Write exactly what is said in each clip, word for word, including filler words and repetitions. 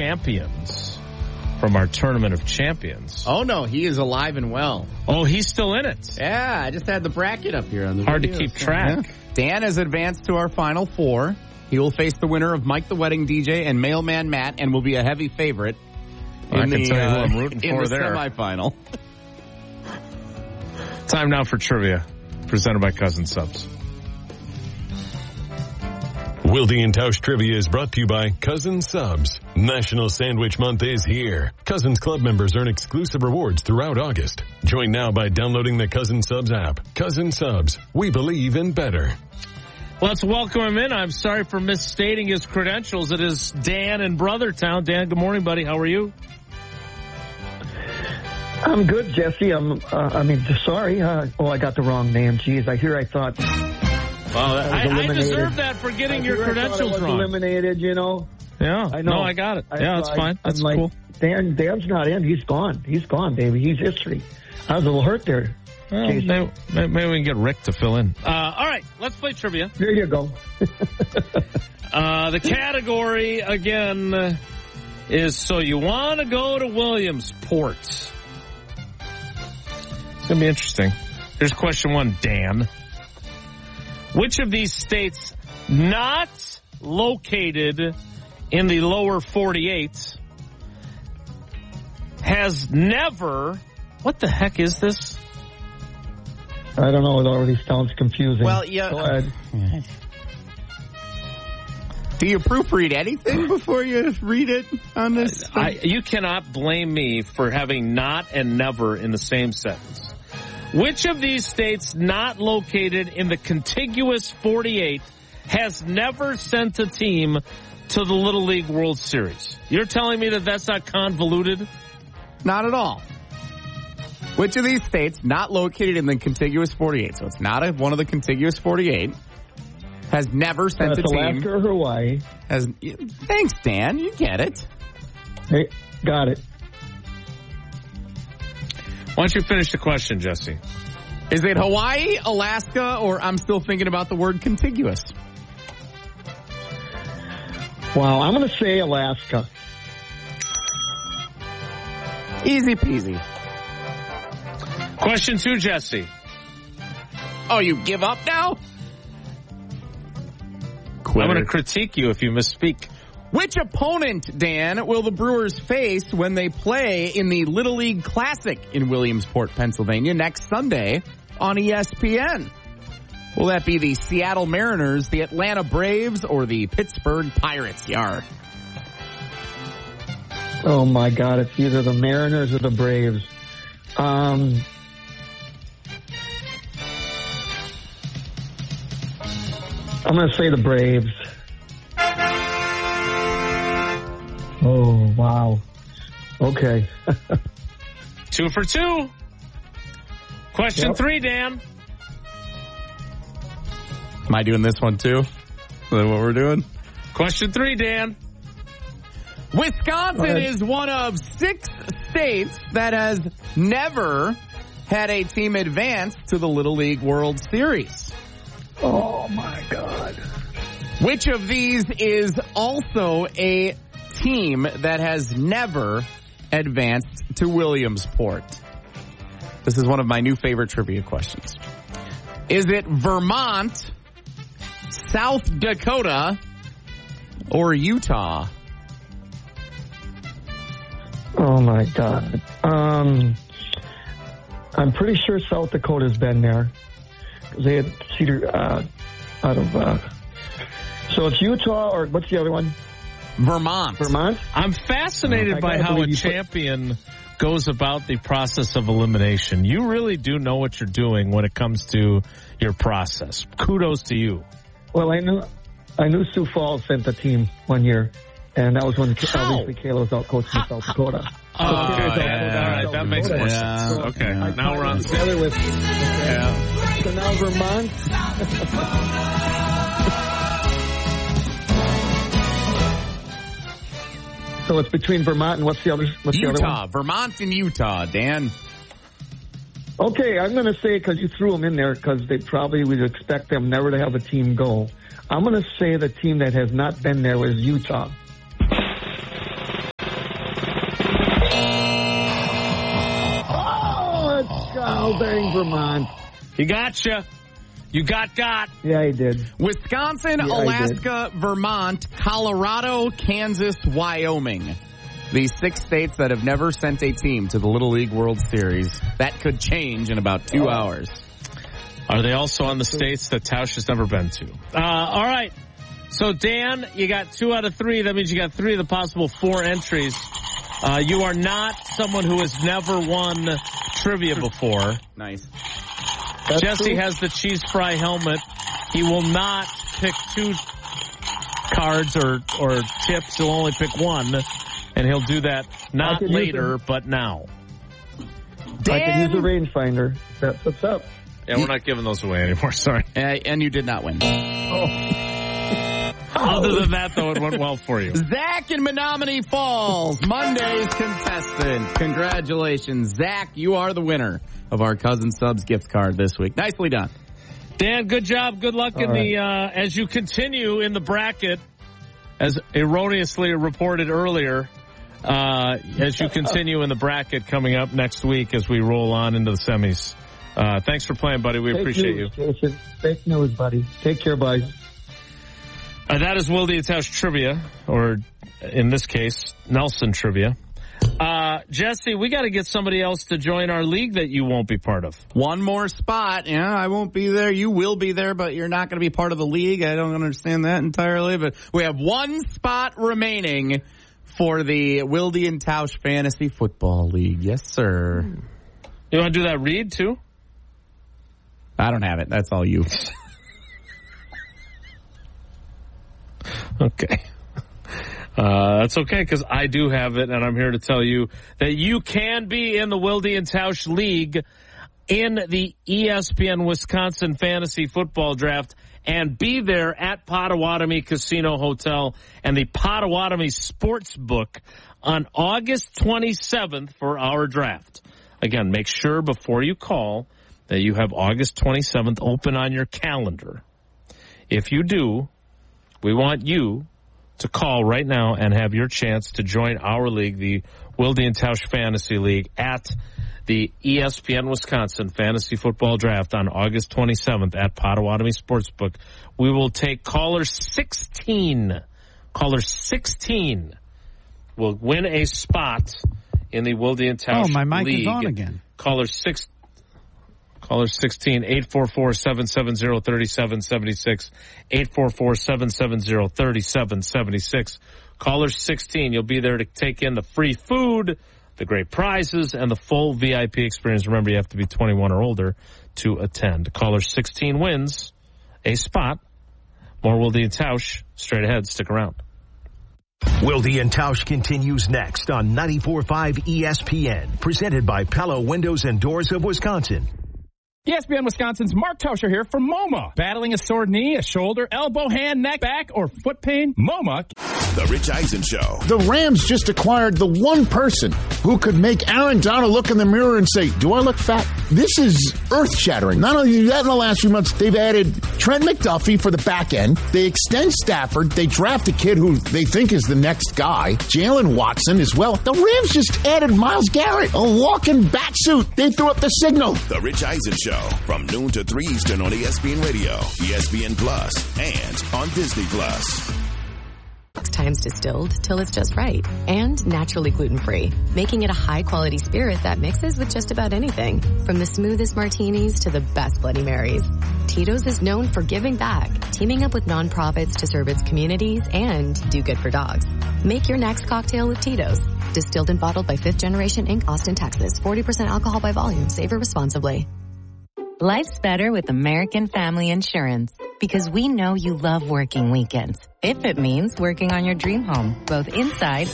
champions from our Tournament of Champions. Oh, no, he is alive and well. Oh, he's still in it. Yeah, I just had the bracket up here on the Hard video, to keep so, track. yeah. Dan has advanced to our Final Four. He will face the winner of Mike the Wedding D J and Mailman Matt and will be a heavy favorite in I can the, tell you who uh, I'm rooting in for the there. semifinal. Time now for trivia, presented by Cousin Subs. Wilde and Tausch Trivia is brought to you by Cousin Subs. National Sandwich Month is here. Cousins Club members earn exclusive rewards throughout August. Join now by downloading the Cousin Subs app. Cousin Subs, we believe in better. Let's welcome him in. I'm sorry for misstating his credentials. It is Dan in Brothertown. Dan, good morning, buddy. How are you? I'm good, Jesse. I'm, uh, I mean, sorry. Uh, oh, I got the wrong name. Jeez, I hear I thought... Well, I, I deserve that for getting I your credentials I was wrong. Eliminated, you know. Yeah, I know. No, I got it. I, yeah, that's I, fine. That's I'm like, cool. Dan, Dan's not in. He's gone. He's gone, baby. He's history. I was a little hurt there. Well, maybe, maybe we can get Rick to fill in. Uh, all right, let's play trivia. There you go. uh, the category, again, uh, is so you want to go to Williamsport. It's going to be interesting. Here's question one, Dan. Which of these states not located in the lower forty-eight has never... What the heck is this? I don't know. It already sounds confusing. Well, yeah. Go ahead. Do you proofread anything before you read it on this? I, you cannot blame me for having not and never in the same sentence. Which of these states not located in the contiguous forty-eight has never sent a team to the Little League World Series? You're telling me that that's not convoluted? Not at all. Which of these states not located in the contiguous forty-eight, so it's not a, one of the contiguous forty-eight, has never sent That's a team? Alaska or Hawaii. Has, thanks, Dan. You get it. Hey, got it. Why don't you finish the question, Jesse? Is it Hawaii, Alaska, or I'm still thinking about the word contiguous? Wow, I'm going to say Alaska. Easy peasy. Question two, Jesse. Oh, you give up now? Quitter. I'm going to critique you if you misspeak. Which opponent, Dan, will the Brewers face when they play in the Little League Classic in Williamsport, Pennsylvania next Sunday on E S P N? Will that be the Seattle Mariners, the Atlanta Braves, or the Pittsburgh Pirates? Yar. Oh, my God. It's either the Mariners or the Braves. Um... I'm going to say the Braves. Oh, wow. Okay. Two for two. Question yep. three, Dan. Am I doing this one too? Is that what we're doing? Question three, Dan. Wisconsin is one of six states that has never had a team advance to the Little League World Series. Oh, my God. Which of these is also a team that has never advanced to Williamsport? This is one of my new favorite trivia questions. Is it Vermont, South Dakota, or Utah? Oh, my God. Um, I'm pretty sure South Dakota's been there. They had Cedar uh, out of... Uh, so it's Utah, or what's the other one? Vermont. Vermont? I'm fascinated by how a champion put... goes about the process of elimination. You really do know what you're doing when it comes to your process. Kudos to you. Well, I knew I knew Sioux Falls sent a team one year, and that was when how? obviously Kayla was out coaching in South Dakota. Oh, so yeah, yeah, all right. That makes more yeah. sense. Okay, yeah. now we're on the same. With, okay. Yeah. So now Vermont. So it's between Vermont and what's the other? What's Utah, the other one? Vermont and Utah, Dan. Okay, I'm going to say, because you threw them in there, because they probably would expect them never to have a team go. I'm going to say the team that has not been there was Utah. Oh, dang, Vermont. You gotcha. You got got. Yeah, he did. Wisconsin, Yeah, Alaska, Vermont, Colorado, Kansas, Wyoming. These six states that have never sent a team to the Little League World Series. That could change in about two oh. hours. Are they also on the states that Tausch has never been to? Uh, all right. So, Dan, you got two out of three. That means you got three of the possible four entries. Uh, you are not someone who has never won trivia before. Nice. That's Jesse true. has the cheese fry helmet. He will not pick two cards or, or tips. He'll only pick one, and he'll do that not later, but now. Dan. I can use a rangefinder. That's what's up. Yeah, we're not giving those away anymore. Sorry. Uh, and you did not win. Oh. Other than that, though, it went well for you. Zach in Menominee Falls, Monday's contestant. Congratulations, Zach. You are the winner of our Cousin Subs gift card this week. Nicely done. Dan, good job. Good luck All in right. the uh, as you continue in the bracket, as erroneously reported earlier, uh, as you continue in the bracket coming up next week as we roll on into the semis. Uh, thanks for playing, buddy. We Fake appreciate news, you. Jason. Fake news, buddy. Take care, bye. Uh, that is Will Diatash Trivia, or in this case, Nelson Trivia. Uh, Jesse, we got to get somebody else to join our league that you won't be part of. One more spot. Yeah, I won't be there. You will be there, but you're not going to be part of the league. I don't understand that entirely, but we have one spot remaining for the Wilde and Tausch Fantasy Football League. Yes, sir. You want to do that read, too? I don't have it. That's all you. Okay. Uh, that's okay, because I do have it, and I'm here to tell you that you can be in the Wilde and Tausch League in the E S P N Wisconsin Fantasy Football Draft and be there at Potawatomi Casino Hotel and the Potawatomi Sportsbook on August twenty-seventh for our draft. Again, make sure before you call that you have August twenty-seventh open on your calendar. If you do, we want you to call right now and have your chance to join our league, the Wilde and Tausch Fantasy League, at the E S P N Wisconsin Fantasy Football Draft on August twenty-seventh at Potawatomi Sportsbook. We will take caller sixteen. Caller sixteen will win a spot in the Wilde and Tausch Oh, my mic League. is on again. Caller six. Caller sixteen, eight four four, seven seven zero, three seven seven six, eight four four, seven seven zero, three seven seven six. Caller sixteen, you'll be there to take in the free food, the great prizes, and the full V I P experience. Remember, you have to be twenty-one or older to attend. Caller sixteen wins a spot. More Wilde and Tausch straight ahead. Stick around. Wilde and Tausch continues next on ninety-four point five E S P N, presented by Pella Windows and Doors of Wisconsin. E S P N Wisconsin's Mark Tauscher here from MoMA. Battling a sore knee, a shoulder, elbow, hand, neck, back, or foot pain? MoMA. The Rich Eisen Show. The Rams just acquired the one person who could make Aaron Donald look in the mirror and say, do I look fat? This is earth-shattering. Not only that, in the last few months, they've added Trent McDuffie for the back end. They extend Stafford. They draft a kid who they think is the next guy, Jalen Watson, as well. The Rams just added Myles Garrett, a walking bat suit. They threw up the signal. The Rich Eisen Show, from noon to three Eastern on E S P N Radio, E S P N Plus, and on Disney Plus. Times distilled till it's just right, and naturally gluten-free, making it a high-quality spirit that mixes with just about anything, from the smoothest martinis to the best Bloody Marys. Tito's is known for giving back, teaming up with nonprofits to serve its communities and do good for dogs. Make your next cocktail with Tito's. Distilled and bottled by Fifth Generation Incorporated, Austin, Texas. forty percent alcohol by volume. Savor responsibly. Life's better with American Family Insurance, because we know you love working weekends. If it means working on your dream home, both inside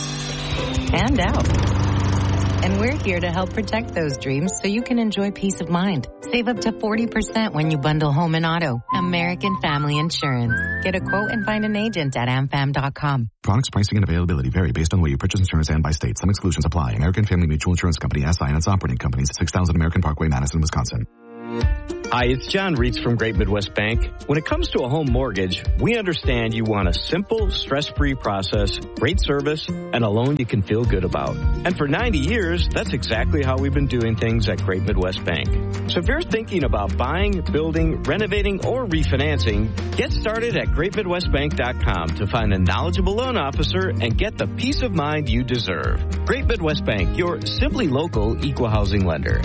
and out. And we're here to help protect those dreams so you can enjoy peace of mind. Save up to forty percent when you bundle home and auto. American Family Insurance. Get a quote and find an agent at am fam dot com. Products, pricing, and availability vary based on the way you purchase insurance and by state. Some exclusions apply. American Family Mutual Insurance Company, S I and its operating companies, six thousand American Parkway, Madison, Wisconsin. Hi, it's John Reitz from Great Midwest Bank. When it comes to a home mortgage, we understand you want a simple, stress-free process, great service, and a loan you can feel good about. And for ninety years, that's exactly how we've been doing things at Great Midwest Bank. So if you're thinking about buying, building, renovating, or refinancing, get started at great midwest bank dot com to find a knowledgeable loan officer and get the peace of mind you deserve. Great Midwest Bank, your simply local equal housing lender.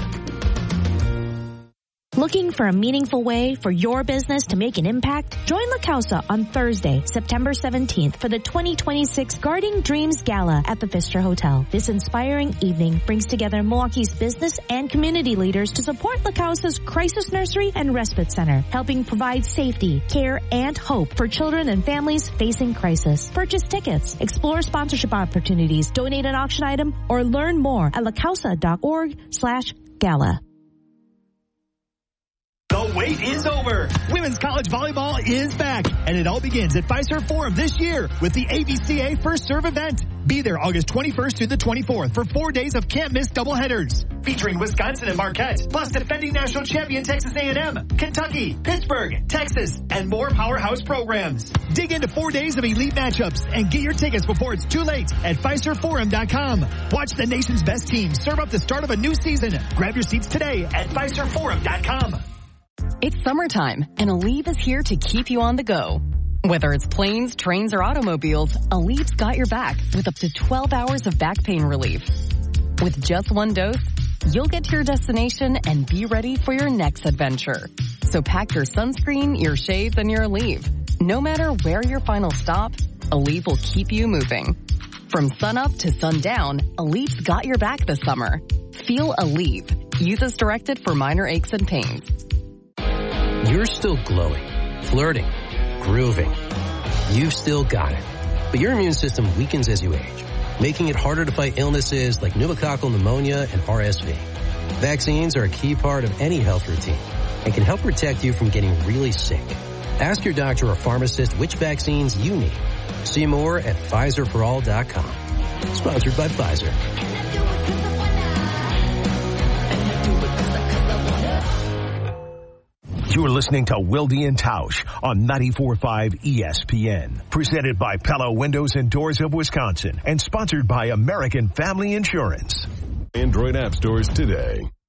Looking for a meaningful way for your business to make an impact? Join La Causa on Thursday, September seventeenth for the twenty twenty-six Guarding Dreams Gala at the Pfister Hotel. This inspiring evening brings together Milwaukee's business and community leaders to support La Causa's Crisis Nursery and Respite Center, helping provide safety, care, and hope for children and families facing crisis. Purchase tickets, explore sponsorship opportunities, donate an auction item, or learn more at lacausa.org slash gala. The wait is over. Women's college volleyball is back, and it all begins at Fiserv Forum this year with the A V C A First Serve event. Be there August twenty-first through the twenty-fourth for four days of can't-miss doubleheaders, featuring Wisconsin and Marquette, plus defending national champion Texas A and M, Kentucky, Pittsburgh, Texas, and more powerhouse programs. Dig into four days of elite matchups and get your tickets before it's too late at Fiserv Forum dot com. Watch the nation's best teams serve up the start of a new season. Grab your seats today at Fiserv Forum dot com. It's summertime, and Aleve is here to keep you on the go. Whether it's planes, trains, or automobiles, Aleve's got your back with up to twelve hours of back pain relief. With just one dose, you'll get to your destination and be ready for your next adventure. So pack your sunscreen, your shades, and your Aleve. No matter where your final stop, Aleve will keep you moving. From sunup to sundown, Aleve's got your back this summer. Feel Aleve. Use as directed for minor aches and pains. You're still glowing, flirting, grooving. You've still got it. But your immune system weakens as you age, making it harder to fight illnesses like pneumococcal pneumonia and R S V. Vaccines are a key part of any health routine and can help protect you from getting really sick. Ask your doctor or pharmacist which vaccines you need. See more at Pfizer for all dot com. Sponsored by Pfizer. You're listening to Wilde and Tausch on ninety-four point five E S P N. Presented by Pella Windows and Doors of Wisconsin and sponsored by American Family Insurance. Android app stores today.